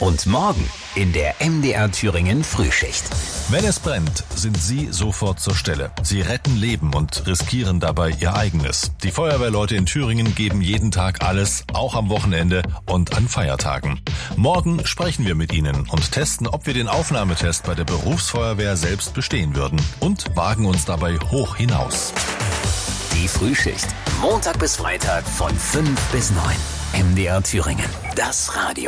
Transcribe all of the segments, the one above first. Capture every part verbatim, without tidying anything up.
Und morgen in der M D R Thüringen Frühschicht. Wenn es brennt, sind Sie sofort zur Stelle. Sie retten Leben und riskieren dabei Ihr eigenes. Die Feuerwehrleute in Thüringen geben jeden Tag alles, auch am Wochenende und an Feiertagen. Morgen sprechen wir mit Ihnen und testen, ob wir den Aufnahmetest bei der Berufsfeuerwehr selbst bestehen würden und wagen uns dabei hoch hinaus. Die Frühschicht. Montag bis Freitag von fünf bis neun. M D R Thüringen. Das Radio.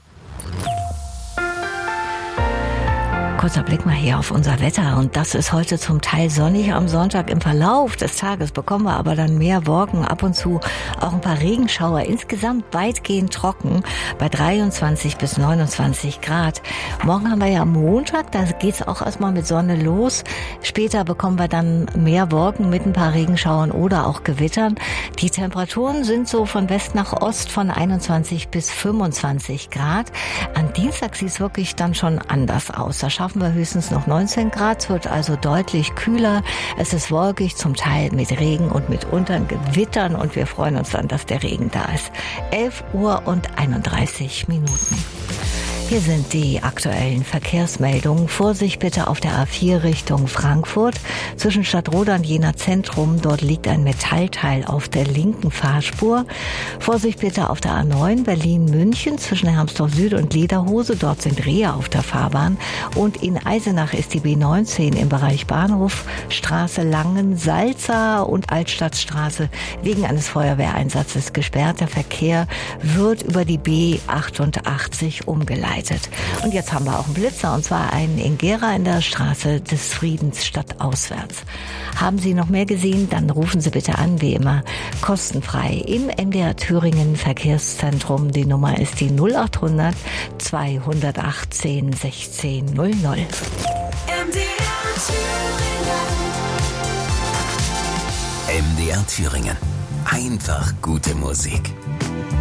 Kurzer Blick mal hier auf unser Wetter und das ist heute zum Teil sonnig am Sonntag. Im Verlauf des Tages bekommen wir aber dann mehr Wolken, ab und zu auch ein paar Regenschauer. Insgesamt weitgehend trocken bei dreiundzwanzig bis neunundzwanzig Grad. Morgen haben wir ja Montag, da geht's auch erstmal mit Sonne los. Später bekommen wir dann mehr Wolken mit ein paar Regenschauern oder auch Gewittern. Die Temperaturen sind so von West nach Ost von einundzwanzig bis fünfundzwanzig Grad. Am Dienstag sieht es wirklich dann schon anders aus. Da schaffen wir höchstens noch neunzehn Grad, es wird also deutlich kühler. Es ist wolkig, zum Teil mit Regen und mitunter Gewittern und wir freuen uns dann, dass der Regen da ist. elf Uhr und einunddreißig Minuten. Hier sind die aktuellen Verkehrsmeldungen. Vorsicht bitte auf der A vier Richtung Frankfurt. Zwischen Stadtroda und Jena Zentrum, dort liegt ein Metallteil auf der linken Fahrspur. Vorsicht bitte auf der A neun Berlin-München zwischen Hermsdorf Süd und Lederhose. Dort sind Rehe auf der Fahrbahn. Und in Eisenach ist die B neunzehn im Bereich Bahnhof, Straße Langen, Salza und Altstadtstraße wegen eines Feuerwehreinsatzes gesperrt. Der Verkehr wird über die B achtundachtzig umgeleitet. Und jetzt haben wir auch einen Blitzer, und zwar einen in Gera in der Straße des Friedens stadtauswärts. Haben Sie noch mehr gesehen? Dann rufen Sie bitte an, wie immer, kostenfrei im M D R Thüringen Verkehrszentrum. Die Nummer ist die null acht hundert zweihundertachtzehn sechzehn null null. M D R Thüringen. M D R Thüringen. Einfach gute Musik.